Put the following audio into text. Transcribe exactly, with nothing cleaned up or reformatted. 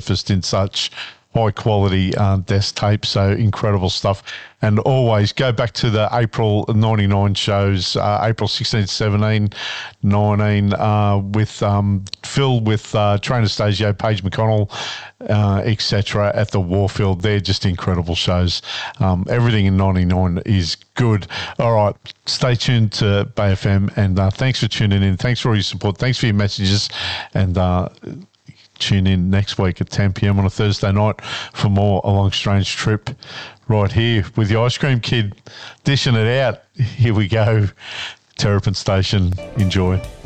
surfaced in such high quality uh, desk tape, so incredible stuff. And always go back to the April ninety-nine shows, uh, April sixteen, seventeen, nineteen, uh, with um, Phil, with uh, Trainer Stasio, Paige McConnell, uh, et cetera at the Warfield. They're just incredible shows. Um, everything in ninety-nine is good. All right, stay tuned to Bay F M, and uh, thanks for tuning in. Thanks for all your support. Thanks for your messages, and uh, tune in next week at ten p.m. on a Thursday night for more A Long Strange Trip right here with the Ice Cream Kid dishing it out. Here we go. Terrapin Station. Enjoy.